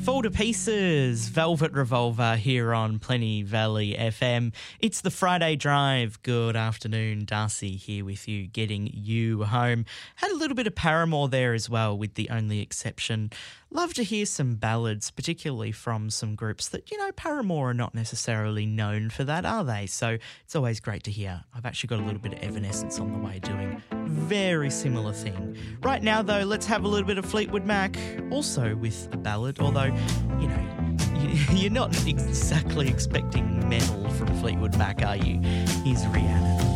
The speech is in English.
Fall to Pieces, Velvet Revolver here on Plenty Valley FM. It's the Friday Drive. Good afternoon, Darcy here with you, getting you home. Had a little bit of Paramore there as well with The Only Exception. Love to hear some ballads, particularly from some groups that, you know, Paramore are not necessarily known for that, are they? So it's always great to hear. I've actually got a little bit of Evanescence on the way doing very similar thing. Right now, though, let's have a little bit of Fleetwood Mac, also with a ballad, although, you know, you're not exactly expecting metal from Fleetwood Mac, are you? Here's Rhiannon.